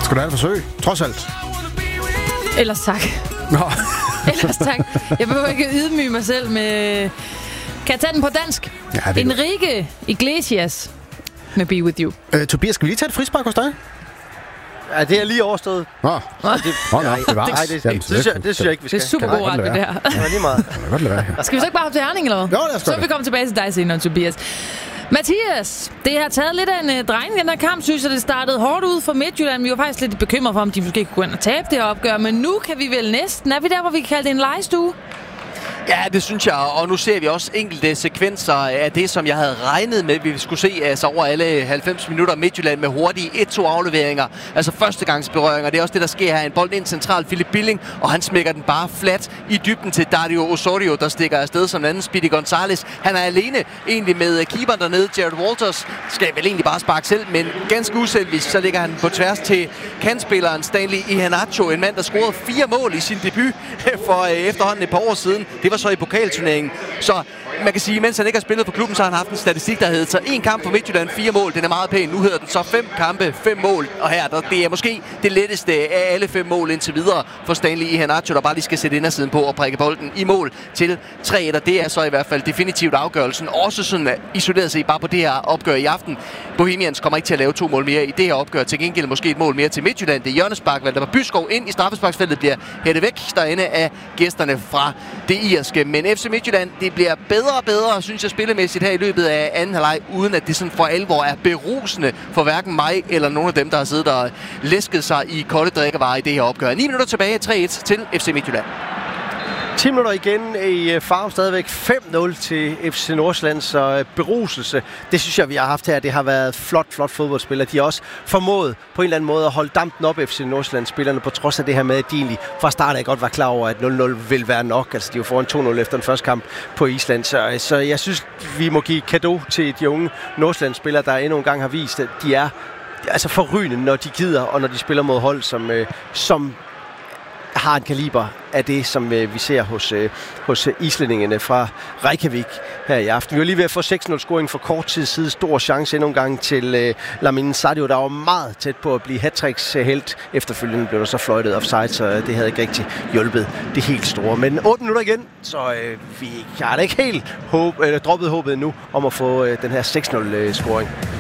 Skal du have et forsøg? Trods alt. Ellers tak. Nå. Ellers tak. Jeg behøver ikke ydmyge mig selv med... Kan jeg tage den på dansk? Ja, Enrique Iglesias med Be With You. Tobias, skal vi lige tage et frispark hos dig? Ja, det er lige overstået. Nå. Nej, Det synes jeg ikke, vi skal. Det er super god ret ved det her. Det var lige meget. kan godt lade være her. Skal vi så ikke bare hoppe til Herning, eller hvad? Jo, lad os så gøre vi kommer tilbage til dig senere, Tobias. Mathias, det har taget lidt af en drejning i den her kamp, synes jeg. Det startede hårdt ud for Midtjylland. Vi var faktisk lidt bekymret for, om de måske kunne gå ind og tabe det her opgør. Men nu kan vi vel næsten... Er vi der, hvor vi kan kalde det en legestue? Ja, det synes jeg, og nu ser vi også enkelte sekvenser af det, som jeg havde regnet med, vi skulle se altså over alle 90 minutter Midtjylland med hurtige 1-2 afleveringer, altså førstegangsberøringer. Det er også det, der sker her. En bold ind centralt, Philip Billing, og han smækker den bare flat i dybden til Dario Osorio, der stikker afsted som den anden, Speedy Gonzalez. Han er alene egentlig med keeperen dernede, Jared Walters, skal vel egentlig bare sparke selv, men ganske uselvisk, så ligger han på tværs til kantspilleren Stanley Iheanacho, en mand, der scorede 4 mål i sin debut for efterhånden et par år siden. Det var så i pokalturneringen. Så man kan sige, mens han ikke har spillet for klubben, så har han haft en statistik, der hedder så 1 kamp for Midtjylland, 4 mål. Den er meget pæn. Nu hedder den så 5 kampe, 5 mål. Og her, det er måske det letteste af alle 5 mål indtil videre for Stanley Iheanacho, der bare lige skal sætte indersiden på og prikke bolden i mål til 3-1. Og det er så i hvert fald definitivt afgørelsen. Også sådan isoleret set bare på det her opgør i aften. Bohemians kommer ikke til at lave 2 mål mere i det her opgør. Til gengæld måske et mål mere til Midtjylland. Det er hjørnespark, Valdemar Byskov ind i straffesparksfeltet, bliver hættet væk derinde af gæsterne fra det irske. Men FC Midtjylland, det bliver bedre og bedre, synes jeg, spillemæssigt her i løbet af anden halvleg, uden at det sådan for alvor er berusende for hverken mig eller nogen af dem, der har siddet og læsket sig i kolde drikkevarer i det her opgør. 9 minutter tilbage, 3-1 til FC Midtjylland. 10 minutter igen i Farum, stadigvæk 5-0 til FC Nordsjællands beruselse. Det synes jeg, vi har haft her. Det har været flot fodboldspillere. De har også formået på en eller anden måde at holde dampen op FC Nordsjællands spillerne, på trods af det her med, at de egentlig fra start af godt var klar over, at 0-0 vil være nok. Altså, de var foran 2-0 efter den første kamp på Island. Så jeg synes, vi må give cadeau til de unge Nordsjællands spillere, der endnu en gang har vist, at de er altså forrygende, når de gider, og når de spiller mod hold, som har en kaliber af det, som vi ser hos islændingene fra Reykjavik her i aften. Vi var lige ved at få 6-0-scoring for kort tid siden. Stor chance endnu en gang til Lamine Sadio, der var meget tæt på at blive hat-tricks helt. Efterfølgende blev der så fløjtet offside, så det havde ikke rigtig hjulpet det helt store. Men 8 minutter igen, så vi har da ikke helt droppet håbet nu om at få den her 6-0-scoring.